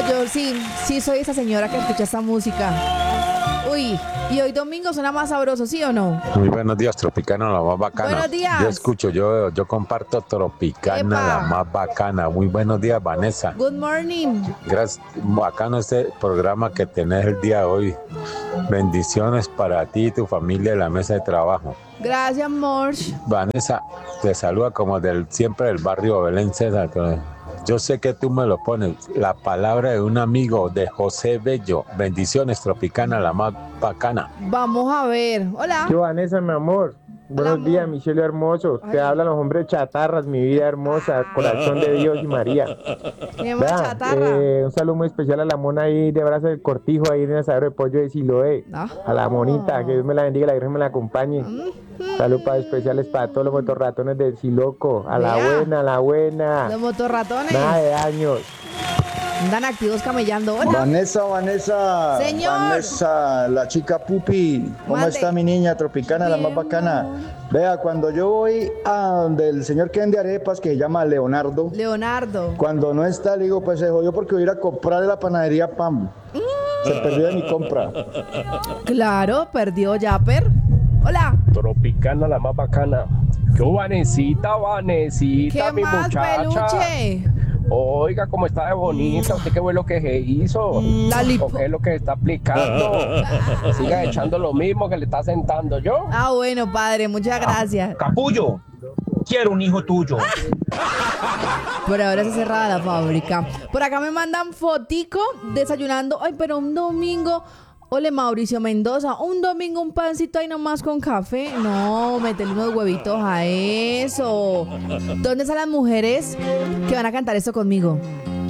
yo sí soy esa señora que escucha esta música. Uy, y hoy domingo suena más sabroso, ¿sí o no? Muy buenos días, Tropicana, la más bacana. Buenos días. Yo escucho, yo comparto Tropicana, Epa. la más bacana. Muy buenos días, Vanessa. Good morning. Gracias, bacano este programa que tenés el día de hoy. Bendiciones para ti y tu familia en la mesa de trabajo. Gracias, Morsh. Vanessa, te saluda como siempre del barrio Belén César. Yo sé que tú me lo pones. La palabra de un amigo de José Bello. Bendiciones, Tropicana, la más bacana. Vamos a ver. Hola. Yo, Vanessa, mi amor. Buenos amor. días, mi cielo hermoso. Te hablan los hombres chatarras, mi vida hermosa, corazón de Dios y María. Tenemos Vea, chatarra. un saludo muy especial a la mona ahí de Brazo del Cortijo, ahí en el asadero de pollo de Siloé. Ah. A la monita, que Dios me la bendiga, la Virgen me la acompañe. Saludos especiales para todos los motorratones del Siloco. A la Vea. buena, a la buena. Los motorratones. Nada de daños. Andan activos camellando. Hola. Vanessa, Señor. Vanessa, la chica Pupi, ¿cómo Mande. está mi niña Tropicana, la más Bien, bacana? amor. Vea, cuando yo voy a donde el señor que vende arepas, que se llama Leonardo, Leonardo. cuando no está, le digo, pues se jodió porque voy a ir a comprar de la panadería Pam. Se perdió de mi compra. Claro, perdió Yapper. Hola. Tropicana, la más bacana. ¿Qué Vanesita, ¿Qué mi más, muchacha? peluche? Oiga, cómo está de bonita. ¿Usted qué fue lo que se hizo? La lipo- ¿O qué es lo que está aplicando? Siga echando lo mismo que le está sentando yo. Ah, bueno, padre, muchas gracias. Capullo, quiero un hijo tuyo. Por ahora se cerrada la fábrica. Por acá me mandan fotico desayunando. Ay, pero un domingo. Ole, Mauricio Mendoza, un domingo un pancito ahí nomás con café. No, métele unos huevitos a eso. ¿Dónde están las mujeres que van a cantar esto conmigo?